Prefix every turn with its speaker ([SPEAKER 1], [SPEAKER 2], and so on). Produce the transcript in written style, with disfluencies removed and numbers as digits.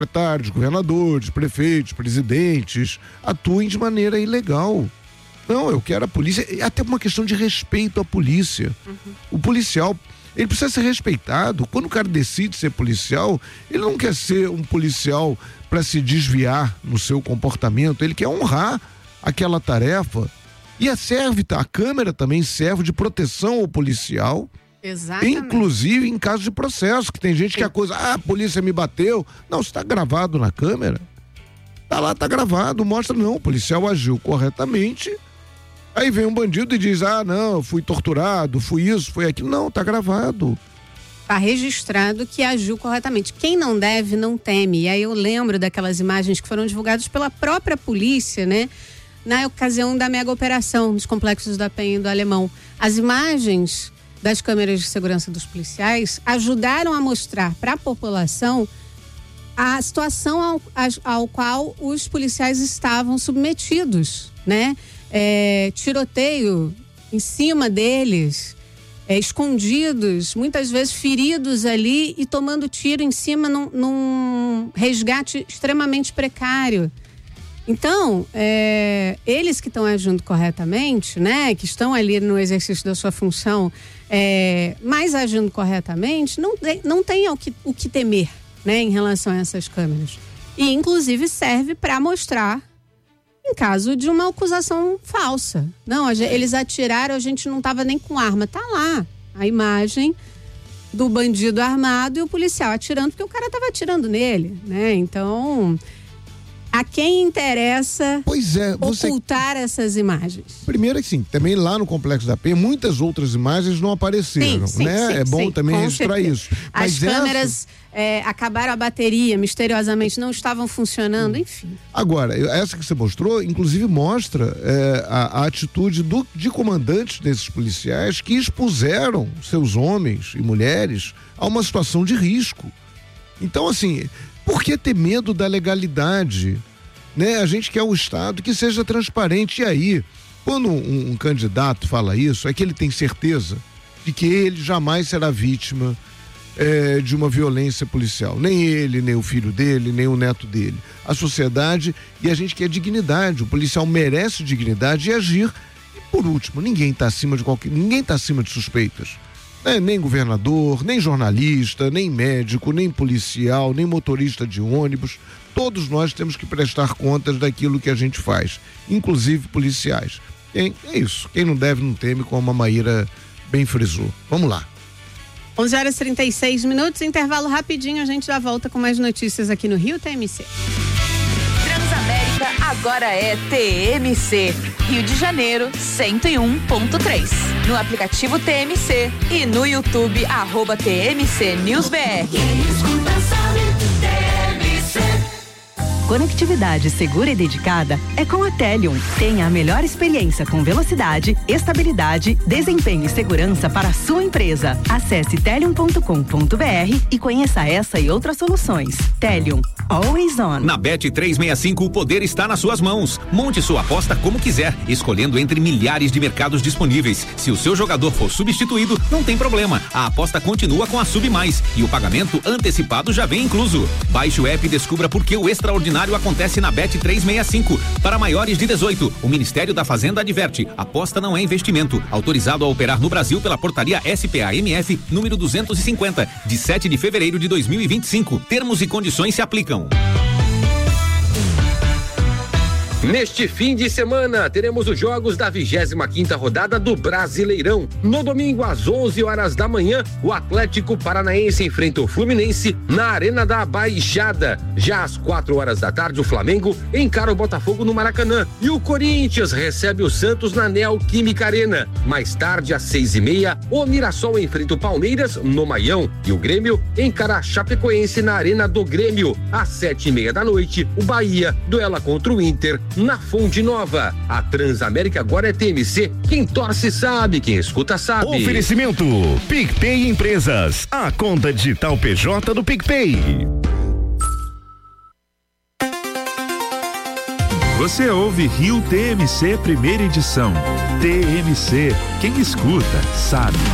[SPEAKER 1] secretários, governadores, prefeitos, presidentes atuem de maneira ilegal. Não, eu quero a polícia, até uma questão de respeito à polícia. O policial, ele precisa ser respeitado. Quando o cara decide ser policial, ele não quer ser um policial para se desviar no seu comportamento, ele quer honrar aquela tarefa. E a câmera também serve de proteção ao policial.
[SPEAKER 2] Exatamente.
[SPEAKER 1] Inclusive em caso de processo, que tem gente que acusa, a polícia me bateu. Não, está gravado na câmera. Tá lá, tá gravado, mostra, não, o policial agiu corretamente. Aí vem um bandido e diz, não, eu fui torturado, fui isso, foi aquilo. Não, tá gravado.
[SPEAKER 2] Tá registrado que agiu corretamente. Quem não deve, não teme. E aí eu lembro daquelas imagens que foram divulgadas pela própria polícia, né? Na ocasião da mega operação nos complexos da Penha e do Alemão. As imagens das câmeras de segurança dos policiais ajudaram a mostrar para a população a situação ao qual os policiais estavam submetidos, né? Tiroteio em cima deles, escondidos, muitas vezes feridos ali e tomando tiro em cima num resgate extremamente precário. Então, eles que estão agindo corretamente, né, que estão ali no exercício da sua função, mas agindo corretamente, não tem o que temer, né, em relação a essas câmeras. E, inclusive, serve para mostrar em caso de uma acusação falsa. Não, eles atiraram, a gente não estava nem com arma. Tá lá a imagem do bandido armado e o policial atirando, porque o cara estava atirando nele, né? Então, a quem interessa ocultar essas imagens?
[SPEAKER 1] Primeiro que sim, também lá no Complexo da Penha, muitas outras imagens não apareceram,
[SPEAKER 2] sim,
[SPEAKER 1] né?
[SPEAKER 2] Sim,
[SPEAKER 1] é bom também registrar
[SPEAKER 2] certeza.
[SPEAKER 1] Isso.
[SPEAKER 2] As câmeras acabaram a bateria, misteriosamente não estavam funcionando, enfim.
[SPEAKER 1] Agora, essa que você mostrou, inclusive mostra a atitude de comandantes desses policiais que expuseram seus homens e mulheres a uma situação de risco. Então, assim, por que ter medo da legalidade? Né? A gente quer um Estado que seja transparente. E aí, quando um candidato fala isso, é que ele tem certeza de que ele jamais será vítima de uma violência policial. Nem ele, nem o filho dele, nem o neto dele. A sociedade, e a gente quer dignidade. O policial merece dignidade e agir. E por último, ninguém está acima de suspeitas. Nem governador, nem jornalista, nem médico, nem policial, nem motorista de ônibus. Todos nós temos que prestar contas daquilo que a gente faz, inclusive policiais. É isso. Quem não deve, não teme, como a Maíra bem frisou. Vamos lá.
[SPEAKER 2] 11h36, intervalo rapidinho, a gente já volta com mais notícias aqui no Rio TMC.
[SPEAKER 3] Transamérica agora é TMC, Rio de Janeiro 101.3. No aplicativo TMC e no YouTube @TMC News BR.
[SPEAKER 4] Quem escuta sabe, TMC.
[SPEAKER 5] Conectividade segura e dedicada é com a Telium. Tenha a melhor experiência com velocidade, estabilidade, desempenho e segurança para a sua empresa. Acesse telium.com.br e conheça essa e outras soluções. Telium, always on.
[SPEAKER 6] Na Bet365 o poder está nas suas mãos. Monte sua aposta como quiser, escolhendo entre milhares de mercados disponíveis. Se o seu jogador for substituído, não tem problema. A aposta continua com a Sub Mais e o pagamento antecipado já vem incluso. Baixe o app e descubra por que o extraordinário acontece na Bet365. Para maiores de 18, o Ministério da Fazenda adverte: aposta não é investimento. Autorizado a operar no Brasil pela portaria SPA-MF número 250, de 7 de fevereiro de 2025. Termos e condições se aplicam.
[SPEAKER 7] Neste fim de semana, teremos os jogos da 25ª rodada do Brasileirão. No domingo, às 11 horas da manhã, o Atlético Paranaense enfrenta o Fluminense na Arena da Baixada. Já às 4 horas da tarde, o Flamengo encara o Botafogo no Maracanã. E o Corinthians recebe o Santos na Neoquímica Arena. Mais tarde, às 6h30, o Mirassol enfrenta o Palmeiras no Maião. E o Grêmio encara a Chapecoense na Arena do Grêmio. Às 7h30 da noite, o Bahia duela contra o Inter na Fonte Nova. A Transamérica agora é TMC. Quem torce sabe, quem escuta sabe.
[SPEAKER 8] Oferecimento PicPay Empresas, a conta digital PJ do PicPay.
[SPEAKER 9] Você ouve Rio TMC, primeira edição. TMC, quem escuta sabe.